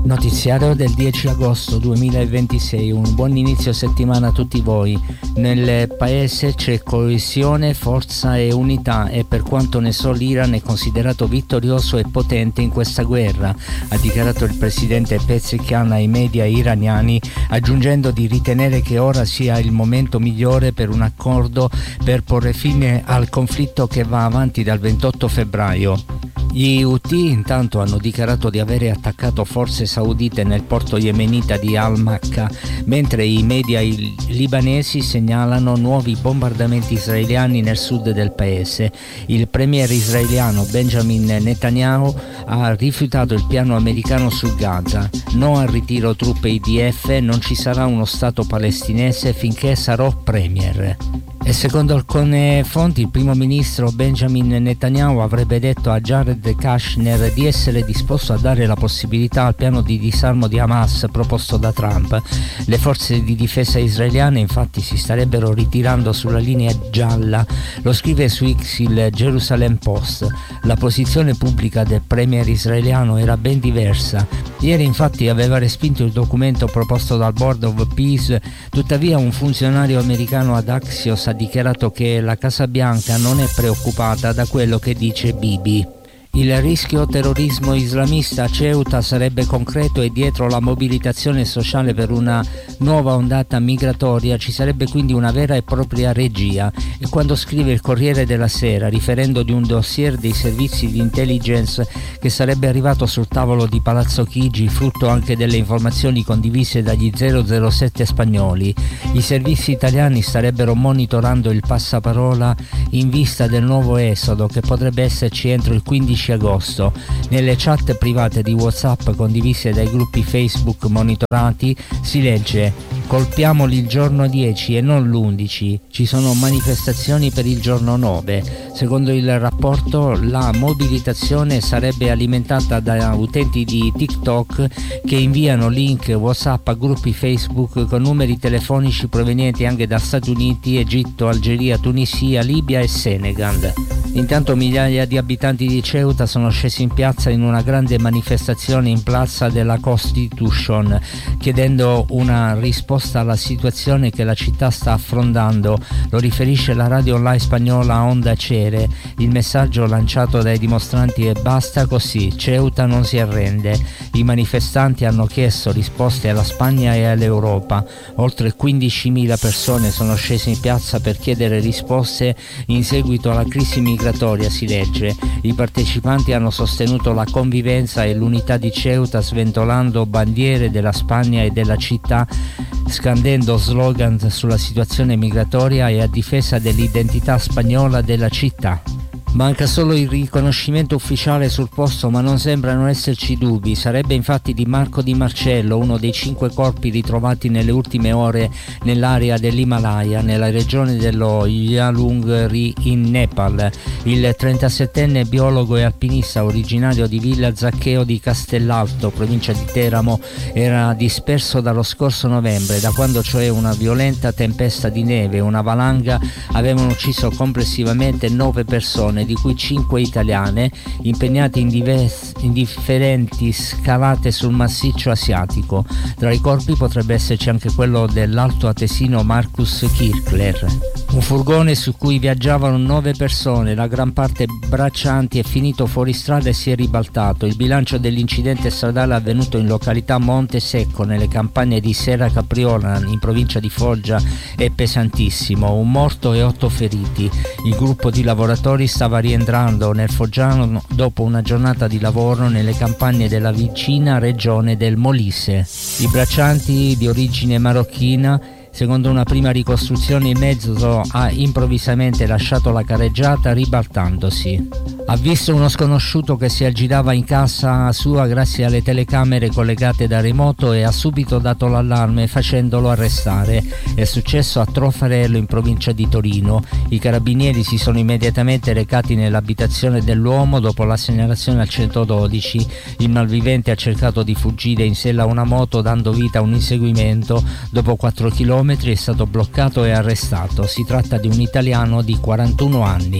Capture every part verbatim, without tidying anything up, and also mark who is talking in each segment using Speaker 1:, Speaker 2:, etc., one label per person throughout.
Speaker 1: Notiziario del dieci agosto duemilaventisei, un buon inizio settimana a tutti voi. Nel paese c'è coesione, forza e unità e per quanto ne so l'Iran è considerato vittorioso e potente in questa guerra, ha dichiarato il presidente Pezeshkian ai media iraniani, aggiungendo di ritenere che ora sia il momento migliore per un accordo per porre fine al conflitto che va avanti dal ventotto febbraio. Gli Houthi intanto hanno dichiarato di avere attaccato forze saudite nel porto yemenita di Al-Makka, mentre i media libanesi segnalano nuovi bombardamenti israeliani nel sud del paese. Il premier israeliano Benjamin Netanyahu ha rifiutato il piano americano su Gaza. No al ritiro truppe I D F, non ci sarà uno Stato palestinese finché sarò premier. E secondo alcune fonti il primo ministro Benjamin Netanyahu avrebbe detto a Jared Kushner di essere disposto a dare la possibilità al piano di disarmo di Hamas proposto da Trump. Le forze di difesa israeliane infatti si starebbero ritirando sulla linea gialla, lo scrive su X il Jerusalem Post. La posizione pubblica del premier israeliano era ben diversa. Ieri infatti aveva respinto il documento proposto dal Board of Peace, tuttavia un funzionario americano ad Axios ha dichiarato che la Casa Bianca non è preoccupata da quello che dice Bibi. Il rischio terrorismo islamista a Ceuta sarebbe concreto e dietro la mobilitazione sociale per una nuova ondata migratoria ci sarebbe quindi una vera e propria regia. E quando scrive il Corriere della Sera, riferendo di un dossier dei servizi di intelligence che sarebbe arrivato sul tavolo di Palazzo Chigi, frutto anche delle informazioni condivise dagli zero zero sette spagnoli, i servizi italiani starebbero monitorando il passaparola in vista del nuovo esodo che potrebbe esserci entro il quindici agosto. Nelle chat private di WhatsApp condivise dai gruppi Facebook monitorati si legge: colpiamoli il giorno dieci e non l'undici, ci sono manifestazioni per il giorno nove. Secondo il rapporto la mobilitazione sarebbe alimentata da utenti di TikTok che inviano link WhatsApp a gruppi Facebook con numeri telefonici provenienti anche da Stati Uniti, Egitto, Algeria, Tunisia, Libia e Senegal. Intanto migliaia di abitanti di Ceuta sono scesi in piazza in una grande manifestazione in Piazza della Constitution, chiedendo una risposta alla situazione che la città sta affrontando. Lo riferisce la radio online spagnola Onda Cere. Il messaggio lanciato dai dimostranti è: basta così, Ceuta non si arrende. I manifestanti hanno chiesto risposte alla Spagna e all'Europa. Oltre quindicimila persone sono scese in piazza per chiedere risposte in seguito alla crisi migratoria, si legge. I partecipanti hanno sostenuto la convivenza e l'unità di Ceuta sventolando bandiere della Spagna e della città, scandendo slogan sulla situazione migratoria e a difesa dell'identità spagnola della città. Manca solo il riconoscimento ufficiale sul posto, ma non sembrano esserci dubbi. Sarebbe infatti di Marco Di Marcello, uno dei cinque corpi ritrovati nelle ultime ore nell'area dell'Himalaya, nella regione dello Yalungri in Nepal. Il trentasettenne biologo e alpinista originario di Villa Zaccheo di Castellalto, provincia di Teramo, era disperso dallo scorso novembre, da quando cioè una violenta tempesta di neve e una valanga avevano ucciso complessivamente nove persone, di cui cinque italiane, impegnate in, divers- in differenti scalate sul massiccio asiatico. Tra i corpi potrebbe esserci anche quello dell'alto atesino Marcus Kirchler. Un furgone su cui viaggiavano nove persone, la gran parte braccianti, è finito fuori strada e si è ribaltato. Il bilancio dell'incidente stradale avvenuto in località Monte Secco, nelle campagne di Serra Capriola, in provincia di Foggia, è pesantissimo. Un morto e otto feriti. Il gruppo di lavoratori stava rientrando nel Foggiano dopo una giornata di lavoro nelle campagne della vicina regione del Molise. I braccianti, di origine marocchina, secondo una prima ricostruzione il mezzo ha improvvisamente lasciato la carreggiata ribaltandosi. Ha visto uno sconosciuto che si aggirava in casa sua grazie alle telecamere collegate da remoto e ha subito dato l'allarme facendolo arrestare. È successo a Trofarello in provincia di Torino. I carabinieri si sono immediatamente recati nell'abitazione dell'uomo dopo la segnalazione al centododici. Il malvivente ha cercato di fuggire in sella a una moto dando vita a un inseguimento. Dopo quattro chilometri è stato bloccato e arrestato. Si tratta di un italiano di quarantuno anni.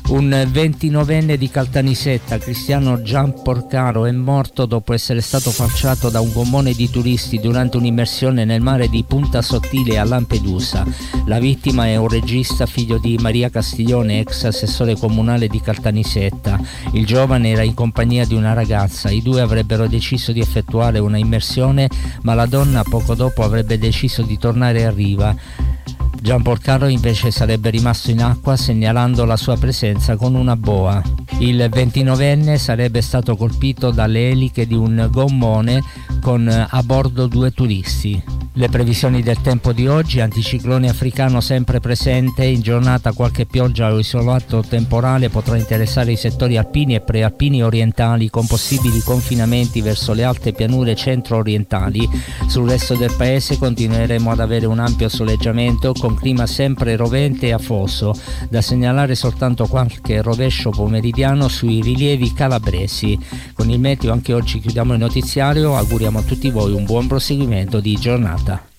Speaker 1: Un ventinovenne di Caltanissetta, Cristiano Gianporcaro, è morto dopo essere stato falciato da un gommone di turisti durante un'immersione nel mare di Punta Sottile a Lampedusa. La vittima è un regista figlio di Maria Castiglione, ex assessore comunale di Caltanissetta. Il giovane era in compagnia di una ragazza. I due avrebbero deciso di effettuare una immersione, ma la donna poco dopo avrebbe deciso di tornare a riva. Gianporcaro invece sarebbe rimasto in acqua, segnalando la sua presenza con una boa. Il ventinovenne sarebbe stato colpito dalle eliche di un gommone con a bordo due turisti. Le previsioni del tempo di oggi: anticiclone africano sempre presente, in giornata qualche pioggia o isolato temporale potrà interessare i settori alpini e prealpini orientali, con possibili confinamenti verso le alte pianure centro-orientali. Sul resto del paese continueremo ad avere un ampio soleggiamento con clima sempre rovente e afoso, da segnalare soltanto qualche rovescio pomeridiano sui rilievi calabresi. Con il meteo anche oggi chiudiamo il notiziario, auguriamo a tutti voi un buon proseguimento di giornata.